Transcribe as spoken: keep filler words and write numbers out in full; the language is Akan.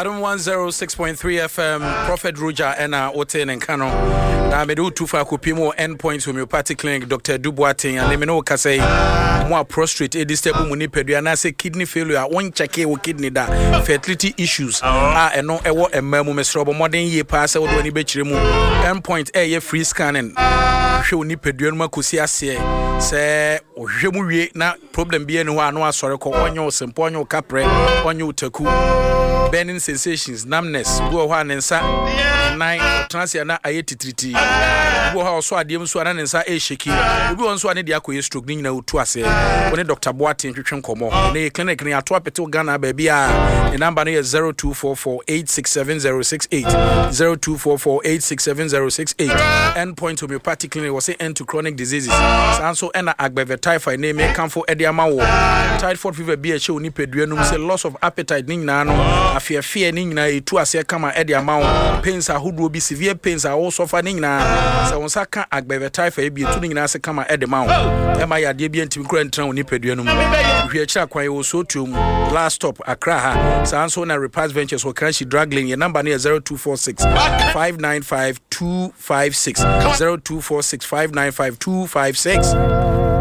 Adam one oh six point three F M, Prophet Roger and Oten and Kano. Now, I do two for Kupimo endpoints homeopathic clinic, Doctor Duboating, and Lemino Kase, more prostrate, a disturb money pediana, say kidney failure, one check or kidney da, fertility issues. Ah, and no, a what a memo, Miss Robert, modern year pass out when you bet you endpoint, a free scanning. Show ni pediana Kusia say, say, or Jemuri, na problem being one, no, sorry, on your semponio capre, on your taku. Burning sensations, numbness, go one and sa nine, transiana eighty three. Go house, so I deem so and sa a shaky. We want so I need the aqua stroke, you know, to us. When Doctor Boating to come on, a clinic near Twapeto Ghana, baby, the number is zero two four four eight six seven zero six eight, zero two four four eight six seven zero six eight. Endpoint homeopathic clinic was end to chronic diseases. Sanso and Agbeve typhoid name, come for Ediama, typhoid fever, be a show, nipedrianum, say loss of appetite, nino. Fear fear ning na etu ase kama e de amount pains are who will be severe pains are also suffering na so onsa ka agbeve typhoid bi etu ning na ase kama e de amount e ma ya de bi antim kura ntran oni peduanum hwe kira kwan wo so tum last stop Accra ha sanso na Repast Ventures or Crash Draggling your number near zero two four six five nine five two five six zero two four six five nine five two five six.